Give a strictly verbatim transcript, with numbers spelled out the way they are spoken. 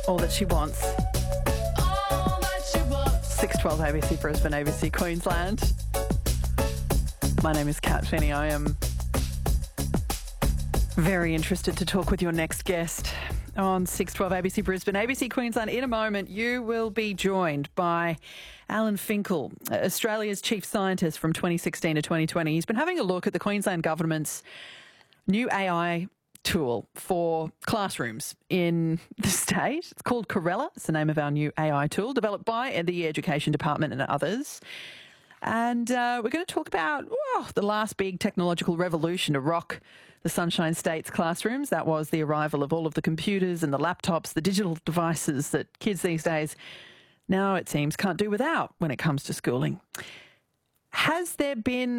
All That She Wants. All that she wants. six twelve A B C Brisbane, A B C Queensland. My name is Kat Finney. I am very interested to talk with your next guest on six twelve A B C Brisbane, A B C Queensland. In a moment, you will be joined by Alan Finkel, Australia's chief scientist from twenty sixteen to twenty twenty. He's been having a look at the Queensland government's new A I tool for classrooms in the state. It's called Corella. It's the name of our new A I tool, developed by the Education Department and others. And uh, we're going to talk about oh, the last big technological revolution to rock the Sunshine State's classrooms. That was the arrival of all of the computers and the laptops, the digital devices that kids these days now, it seems, can't do without when it comes to schooling. Has there been